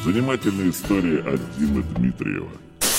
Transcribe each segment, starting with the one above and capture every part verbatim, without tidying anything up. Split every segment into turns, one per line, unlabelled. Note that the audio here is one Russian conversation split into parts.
Занимательные истории от Димы Дмитриева.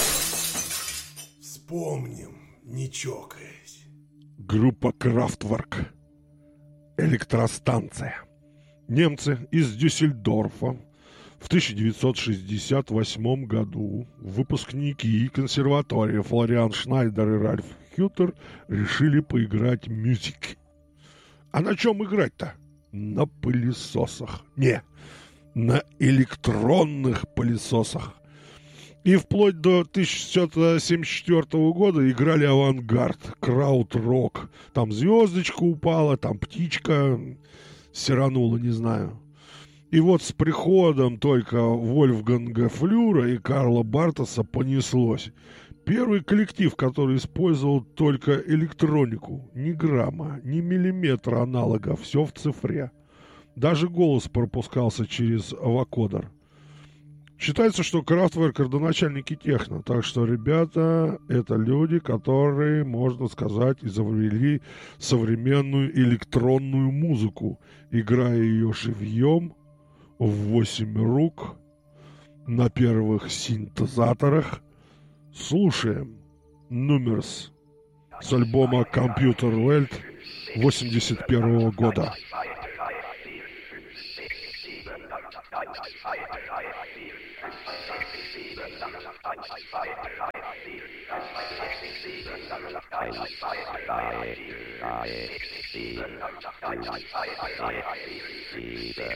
Вспомним, не чокаясь.
Группа Kraftwerk. Электростанция. Немцы из Дюссельдорфа в тысяча девятьсот шестьдесят восьмом году выпускники консерватории Флориан Шнайдер и Ральф Хютер решили поиграть мюзик. А на чем играть-то? На пылесосах. Не, на электронных пылесосах. И вплоть до тысяча девятьсот семьдесят четвёртого года играли авангард, крауд-рок. Там звездочка упала, там птичка сиранула, не знаю. И вот с приходом только Вольфганга Флюра и Карла Бартоса понеслось. Первый коллектив, который использовал только электронику. Ни грамма, ни миллиметра аналога, все в цифре. Даже голос пропускался через вокодер. Считается, что Kraftwerk — родоначальники техно, так что ребята — это люди, которые, можно сказать, изобрели современную электронную музыку, играя ее живьем, в восемь рук, на первых синтезаторах. Слушаем Numbers с альбома Computer World восемьдесят первого года.
Seven,